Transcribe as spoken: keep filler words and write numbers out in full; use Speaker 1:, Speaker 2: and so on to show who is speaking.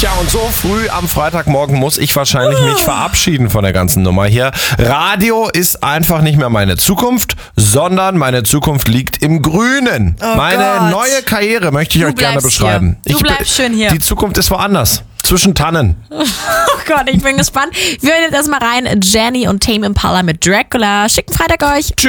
Speaker 1: Tja, und so früh am Freitagmorgen muss ich wahrscheinlich mich verabschieden von der ganzen Nummer hier. Radio ist einfach nicht mehr meine Zukunft, sondern meine Zukunft liegt im Grünen.
Speaker 2: Oh
Speaker 1: meine
Speaker 2: Gott.
Speaker 1: neue Karriere möchte ich
Speaker 2: Du
Speaker 1: euch gerne
Speaker 2: bleibst
Speaker 1: beschreiben.
Speaker 2: hier. Du
Speaker 1: ich
Speaker 2: bleibst schön hier.
Speaker 1: Die Zukunft ist woanders. Zwischen Tannen.
Speaker 2: Oh Gott, ich bin gespannt. Wir hören jetzt erstmal rein. Jenny und Tame Impala mit Dracula. Schicken Freitag euch.
Speaker 1: Tschüss.